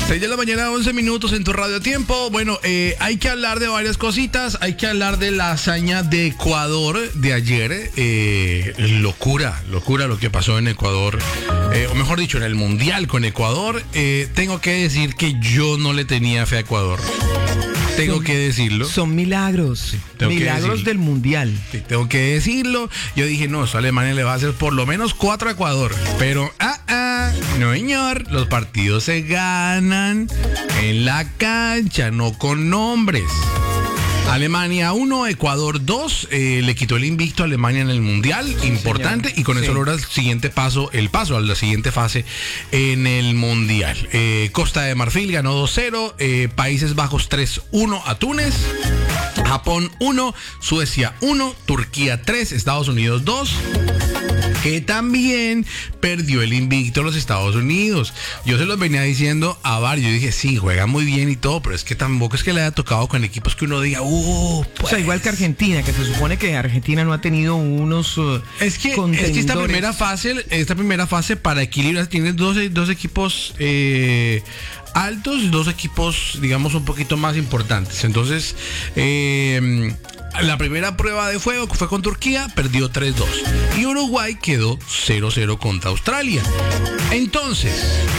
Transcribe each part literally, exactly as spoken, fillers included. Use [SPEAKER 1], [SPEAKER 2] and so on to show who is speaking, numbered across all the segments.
[SPEAKER 1] seis de la mañana, once minutos en tu radio tiempo. Bueno, eh, hay que hablar de varias cositas. Hay que hablar de la hazaña de Ecuador de ayer. Eh, locura, locura lo que pasó en Ecuador. Eh, o mejor dicho, en el Mundial con Ecuador. Eh, tengo que decir que yo no le tenía fe a Ecuador. Tengo son, que decirlo.
[SPEAKER 2] Son milagros. Milagros del Mundial.
[SPEAKER 1] Sí, tengo que decirlo. Yo dije, no, eso a Alemania le va a hacer por lo menos cuatro a Ecuador. Pero, ah, ah, no, señor. Los partidos se ganan en la cancha, no con nombres. Alemania uno, Ecuador dos, eh, le quitó el invicto a Alemania en el Mundial, importante, y con sí. eso logra el siguiente paso, el paso a la siguiente fase en el Mundial. Eh, Costa de Marfil ganó dos cero, eh, Países Bajos tres uno a Túnez, Japón uno, Suecia uno, Turquía tres, Estados Unidos dos. Que también perdió el invicto a los Estados Unidos. Yo se los venía diciendo a varios. Yo dije, sí, juega muy bien y todo, pero es que tampoco es que le haya tocado con equipos que uno diga, uh, pues.
[SPEAKER 2] O sea, igual que Argentina, que se supone que Argentina no ha tenido unos uh,
[SPEAKER 1] es que es que esta primera fase, esta primera fase para equilibrar tiene dos, dos equipos eh, altos y dos equipos, digamos, un poquito más importantes. Entonces, eh, la primera prueba de fuego que fue con Turquía, perdió tres dos. Y Uruguay quedó cero cero contra Australia. Entonces,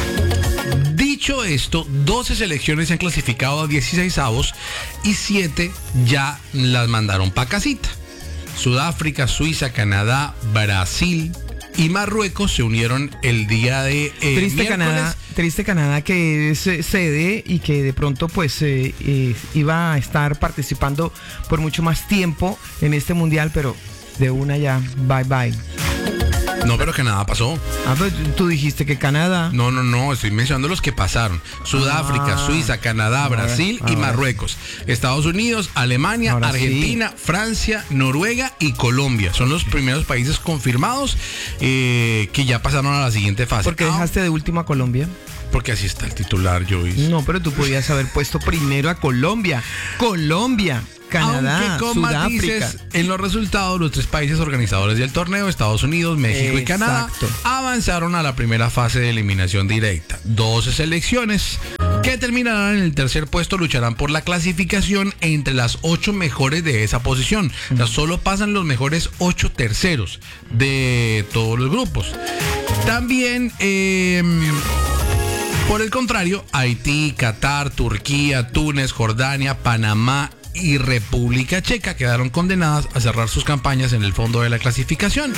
[SPEAKER 1] dicho esto, doce selecciones se han clasificado a dieciséis avos y siete ya las mandaron pa' casita. Sudáfrica, Suiza, Canadá, Brasil y Marruecos se unieron el día de eh,
[SPEAKER 2] triste Canadá, triste Canadá que es eh, sede y que de pronto pues eh, eh, iba a estar participando por mucho más tiempo en este mundial, pero de una ya, bye bye.
[SPEAKER 1] No, pero Canadá pasó.
[SPEAKER 2] Ah, pero tú dijiste que Canadá.
[SPEAKER 1] No, no, no, estoy mencionando los que pasaron. Sudáfrica, ah, Suiza, Canadá, ahora, Brasil ahora. y Marruecos. Estados Unidos, Alemania, ahora Argentina, sí. Francia, Noruega y Colombia. Son los primeros países confirmados eh, que ya pasaron a la siguiente fase.
[SPEAKER 2] ¿Por qué dejaste ah, de último a Colombia?
[SPEAKER 1] Porque así está el titular, Joyce.
[SPEAKER 2] No, pero tú podías haber puesto primero a Colombia. Colombia. Canadá,
[SPEAKER 1] aunque con
[SPEAKER 2] Sudáfrica.
[SPEAKER 1] matices en los resultados, los tres países organizadores del torneo, Estados Unidos, México Exacto. y Canadá, avanzaron a la primera fase de eliminación directa. doce selecciones que terminarán en el tercer puesto lucharán por la clasificación entre las ocho mejores de esa posición. O sea, solo pasan los mejores ocho terceros de todos los grupos. También, eh, por el contrario, Haití, Qatar, Turquía, Túnez, Jordania, Panamá y República Checa quedaron condenadas a cerrar sus campañas en el fondo de la clasificación.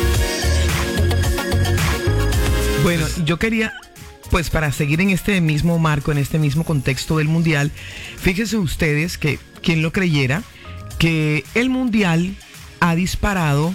[SPEAKER 2] Bueno, yo quería, pues para seguir en este mismo marco, en este mismo contexto del Mundial, fíjense ustedes que, quien lo creyera, que el Mundial ha disparado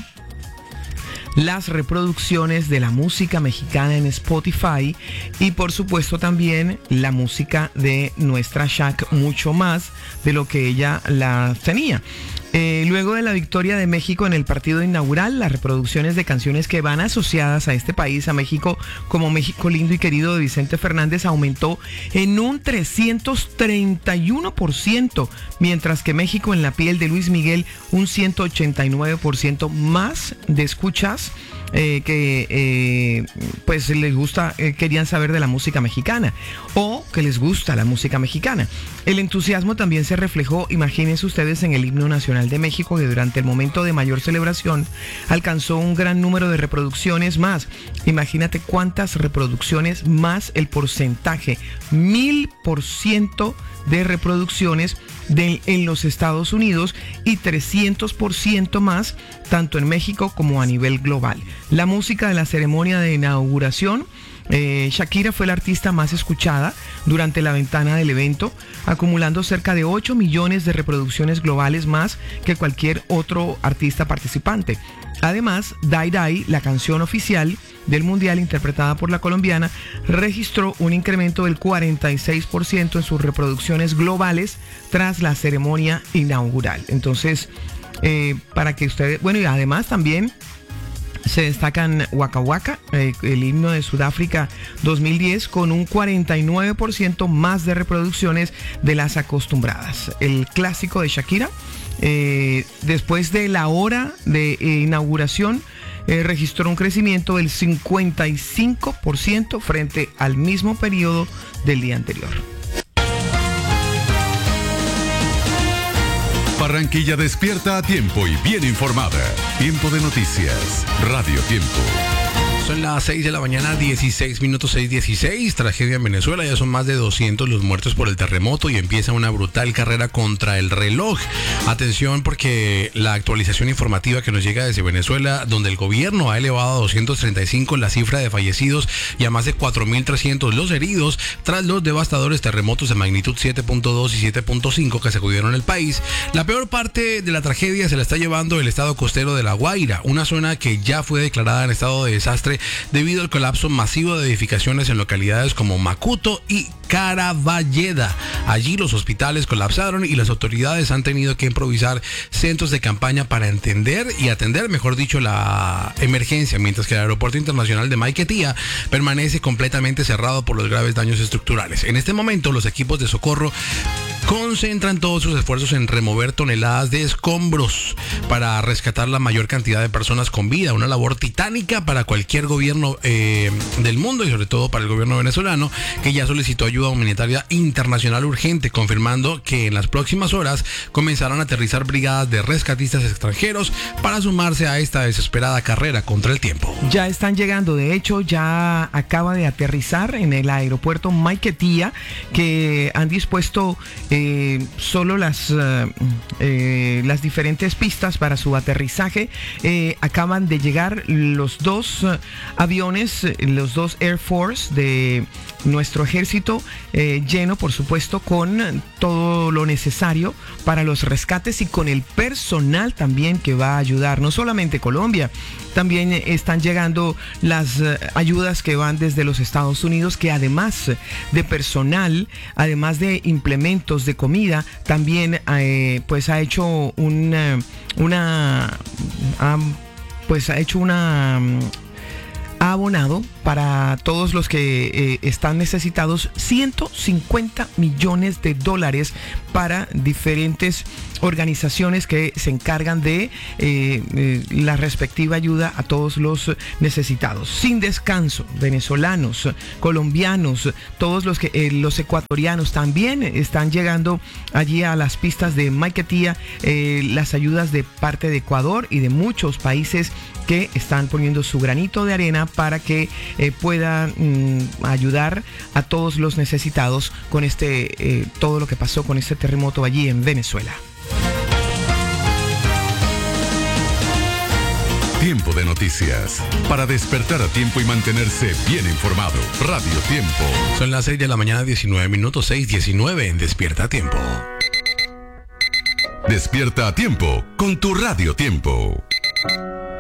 [SPEAKER 2] las reproducciones de la música mexicana en Spotify y por supuesto también la música de nuestra Shak, mucho más de lo que ella la tenía. Eh, luego de la victoria de México en el partido inaugural, las reproducciones de canciones que van asociadas a este país, a México, como México lindo y querido de Vicente Fernández, aumentó en un trescientos treinta y uno por ciento, mientras que México en la piel de Luis Miguel un ciento ochenta y nueve por ciento más de escuchas eh, que eh, pues les gusta, eh, querían saber de la música mexicana o que les gusta la música mexicana. El entusiasmo también se reflejó, imagínense ustedes, en el himno nacional de México, que durante el momento de mayor celebración alcanzó un gran número de reproducciones más. Imagínate cuántas reproducciones más el porcentaje, mil por ciento de reproducciones de, en los Estados Unidos y trescientos por ciento más tanto en México como a nivel global. La música de la ceremonia de inauguración, Eh, Shakira fue la artista más escuchada durante la ventana del evento, acumulando cerca de ocho millones de reproducciones globales más que cualquier otro artista participante. Además, Dai Dai, la canción oficial del Mundial interpretada por la colombiana, registró un incremento del cuarenta y seis por ciento en sus reproducciones globales tras la ceremonia inaugural. Entonces, eh, para que ustedes, bueno, y además también se destacan Waka Waka, eh, el himno de Sudáfrica dos mil diez, con un cuarenta y nueve por ciento más de reproducciones de las acostumbradas. El clásico de Shakira, eh, después de la hora de eh, inauguración, eh, registró un crecimiento del cincuenta y cinco por ciento frente al mismo periodo del día anterior.
[SPEAKER 3] Barranquilla despierta a tiempo y bien informada. Tiempo de noticias. Radio Tiempo.
[SPEAKER 1] Son las seis de la mañana, dieciséis minutos, seis dieciséis. Tragedia en Venezuela. Ya son más de doscientos los muertos por el terremoto y empieza una brutal carrera contra el reloj. Atención, porque la actualización informativa que nos llega desde Venezuela, donde el gobierno ha elevado a doscientos treinta y cinco la cifra de fallecidos y a más de cuatro mil trescientos los heridos tras los devastadores terremotos de magnitud siete punto dos y siete punto cinco que sacudieron el país. La peor parte de la tragedia se la está llevando el estado costero de La Guaira, una zona que ya fue declarada en estado de desastre debido al colapso masivo de edificaciones en localidades como Macuto y Caraballeda. Allí los hospitales colapsaron y las autoridades han tenido que improvisar centros de campaña para entender y atender, mejor dicho, la emergencia, mientras que el aeropuerto internacional de Maiquetía permanece completamente cerrado por los graves daños estructurales. En este momento, los equipos de socorro concentran todos sus esfuerzos en remover toneladas de escombros para rescatar la mayor cantidad de personas con vida, una labor titánica para cualquier gobierno eh, del mundo y sobre todo para el gobierno venezolano, que ya solicitó ayuda humanitaria internacional urgente, confirmando que en las próximas horas comenzarán a aterrizar brigadas de rescatistas extranjeros para sumarse a esta desesperada carrera contra el tiempo.
[SPEAKER 2] Ya están llegando, de hecho ya acaba de aterrizar en el aeropuerto Maiquetía, que han dispuesto eh, solo las, uh, eh, las diferentes pistas para su aterrizaje. Eh, acaban de llegar los dos uh, aviones, los dos Air Force de nuestro ejército, eh, lleno por supuesto con todo lo necesario para los rescates y con el personal también que va a ayudar, no solamente Colombia, también están llegando las uh, ayudas que van desde los Estados Unidos, que además de personal, además de implementos de comida, también eh, pues ha hecho una, una um, pues ha hecho una um, ha abonado para todos los que eh, están necesitados ciento cincuenta millones de dólares para diferentes organizaciones que se encargan de eh, eh, la respectiva ayuda a todos los necesitados. Sin descanso, venezolanos, colombianos, todos los que eh, los ecuatorianos también están llegando allí a las pistas de Maiquetía, eh, las ayudas de parte de Ecuador y de muchos países que están poniendo su granito de arena para que eh, puedan mm, ayudar a todos los necesitados con este eh, todo lo que pasó con este terremoto allí en Venezuela.
[SPEAKER 3] Tiempo de noticias. Para despertar a tiempo y mantenerse bien informado. Radio Tiempo.
[SPEAKER 1] Son las seis de la mañana, diecinueve minutos, seis diecinueve en Despierta a Tiempo.
[SPEAKER 3] Despierta a tiempo con tu Radio Tiempo.